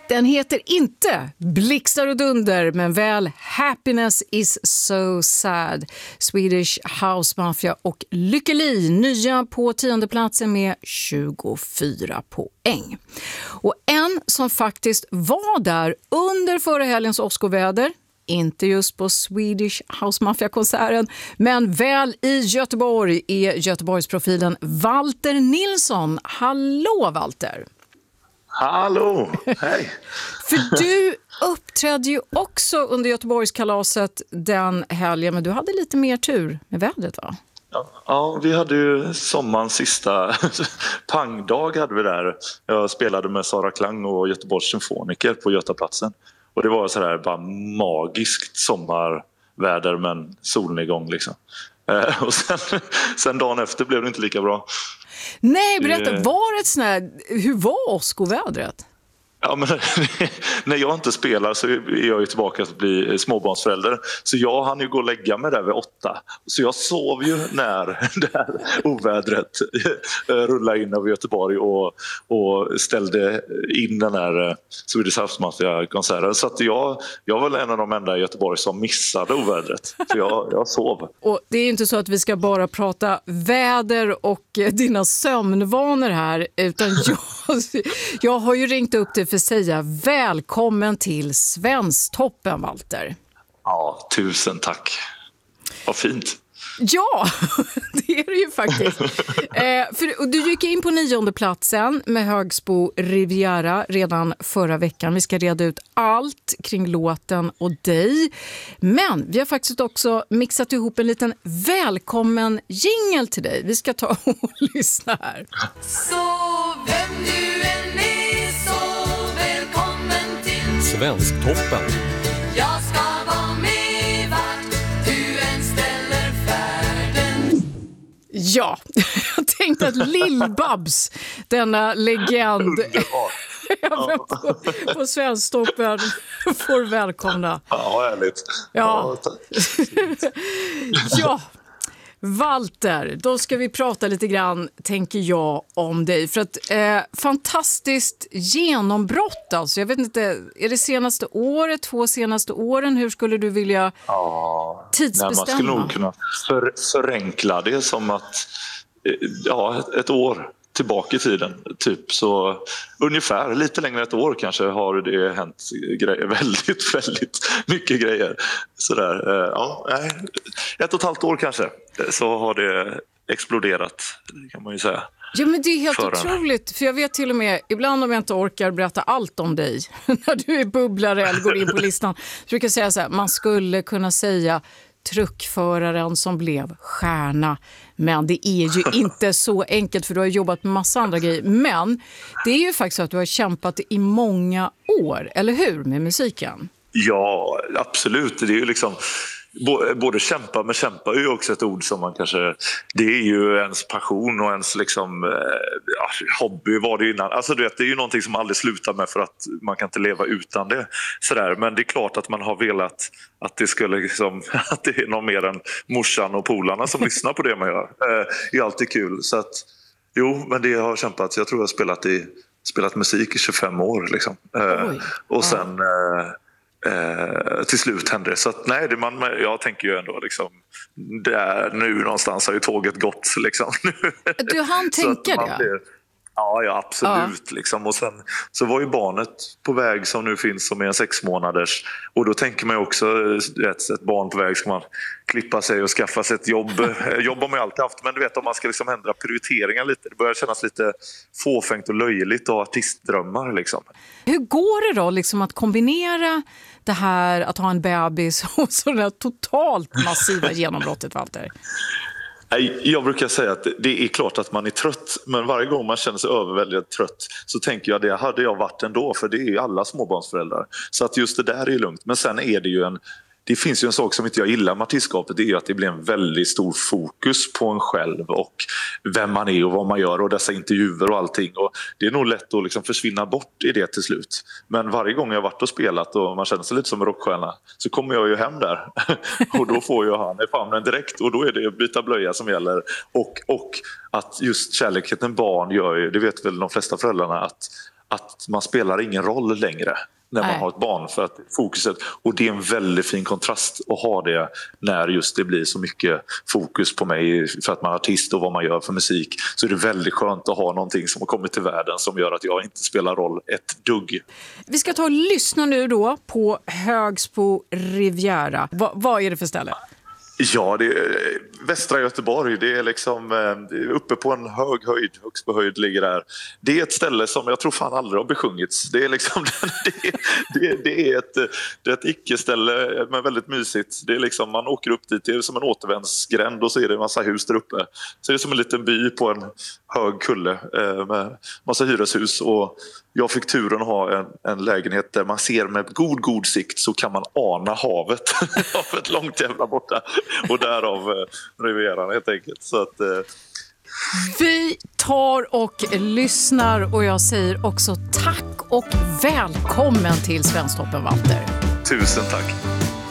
Den heter inte Blixtar och dunder, men väl Happiness is so sad. Swedish House Mafia och Lykke Li, nya på 10:e platsen med 24 poäng. Och en som faktiskt var där under förra helgens Oscarväder, inte just på Swedish House Mafia-konserten, men väl i Göteborg, är Göteborgsprofilen Walter Nilsson. Hallå Walter! Hallå, hej! För du uppträdde ju också under Göteborgskalaset den helgen, men du hade lite mer tur med vädret, va? Ja, vi hade ju sommarens sista pangdag hade vi där. Jag spelade med Sara Klang och Göteborgs symfoniker på Götaplatsen. Och det var så här bara magiskt sommarväder men solnedgång liksom. Och sen dagen efter blev det inte lika bra. Nej, berätta, hur var Oscarvädret? Ja, men när jag inte spelar så är jag ju tillbaka att bli småbarnsförälder. Så jag hann ju gå och lägga mig där vid 8. Så jag sov ju när det här ovädret rullade in över Göteborg och ställde in den här Swedish House Mafia-konserten. Så att jag var en av de enda i Göteborg som missade ovädret. För jag sov. Och det är inte så att vi ska bara prata väder och dina sömnvanor här, utan jag har ju ringt upp dig för att säga välkommen till Svensktoppen, Walter. Ja, tusen tack. Vad fint. Ja, det är det ju faktiskt. För du gick in på 9:e platsen med Högsbo Riviera redan förra veckan. Vi ska reda ut allt kring låten och dig. Men vi har faktiskt också mixat ihop en liten välkommen jingle till dig. Vi ska ta och lyssna här. Så vem du än är, så välkommen till Svensktoppen. Jag ska vara med vart du än ställer färden. Ja, jag tänkte att Lill-Babs, denna legend på Svensktoppen, får välkomna. Ja, härligt. Ja. Ja. Walter, då ska vi prata lite grann, tänker jag, om dig. För att fantastiskt genombrott alltså. Jag vet inte, är det senaste året, 2 senaste åren? Hur skulle du vilja tidsbestämma? Man skulle nog kunna förenkla det som att ett år tillbaka i tiden. Typ så ungefär, lite längre ett år kanske har det hänt grejer, väldigt, väldigt mycket grejer. Sådär, 1,5 år kanske, så har det exploderat, kan man ju säga. Ja, men det är helt otroligt, för jag vet till och med, ibland om jag inte orkar berätta allt om dig, när du är bubblare eller går in på listan, så brukar jag säga så här, man skulle kunna säga truckföraren som blev stjärna. Men det är ju inte så enkelt, för du har jobbat med massa andra grejer. Men det är ju faktiskt så att du har kämpat i många år, eller hur, med musiken? Ja, absolut. Det är ju liksom både kämpa, men kämpa är ju också ett ord som man kanske, det är ju ens passion och ens liksom hobby var det innan. Alltså du vet, det är ju någonting som aldrig slutar med, för att man kan inte leva utan det sådär. Men det är klart att man har velat att det skulle liksom, att det är någon mer än morsan och polarna som lyssnar på det man gör. Det är alltid kul. Så att men det har kämpat. Jag tror jag har spelat musik i 25 år liksom. Och sen till slut hände det. Så att, nej, jag tänker ju ändå liksom, nu någonstans har ju tåget gått liksom. Du hann tänka det? Ja, absolut. Liksom. Och sen så var ju barnet på väg som nu finns, som är en 6 månaders. Och då tänker man ju också, ett barn på väg ska man klippa sig och skaffa sig ett jobb. Jobb har man ju alltid haft, men du vet, om man ska liksom ändra prioriteringar lite. Det börjar kännas lite fåfängt och löjligt och artistdrömmar liksom. Hur går det då liksom att kombinera det här, att ha en bebis och så det här totalt massiva genombrottet, Walter? Jag brukar säga att det är klart att man är trött, men varje gång man känner sig överväldigt trött så tänker jag, det hade jag varit ändå, för det är ju alla småbarnsföräldrar. Så att just det där är lugnt. Men sen är det ju det finns ju en sak som inte jag gillar med artistskapet, det är ju att det blir en väldigt stor fokus på en själv och vem man är och vad man gör och dessa intervjuer och allting. Och det är nog lätt att liksom försvinna bort i det till slut. Men varje gång jag har varit och spelat och man känner sig lite som en rockstjärna, så kommer jag ju hem där och då får jag han i famnen direkt, och då är det att byta blöja som gäller. Och att just kärleken barn gör ju, det vet väl de flesta föräldrarna, att man spelar ingen roll längre när man har ett barn, för att fokuset, och det är en väldigt fin kontrast att ha det när just det blir så mycket fokus på mig för att man är artist och vad man gör för musik, så är det väldigt skönt att ha någonting som har kommit till världen som gör att jag inte spelar roll ett dugg. Vi ska ta och lyssna nu då på Högsbo Riviera. Vad är det för ställe? Ja, det är västra Göteborg. Det är liksom uppe på en hög höjd. Högsbo höjd ligger där. Det är ett ställe som jag tror fan aldrig har besjungits. Det är liksom det är ett icke-ställe, men väldigt mysigt. Det är liksom, man åker upp dit, det är som en återvändsgränd och så är det en massa hus där uppe. Så det är som en liten by på en hög kulle med massa hyreshus, och jag fick turen att ha en lägenhet där man ser med god sikt, så kan man ana havet havet långt jävla borta, och därav Rivieran helt enkelt. Så att, Vi tar och lyssnar, och jag säger också tack och välkommen till Svensktoppen, Walter. Tusen tack.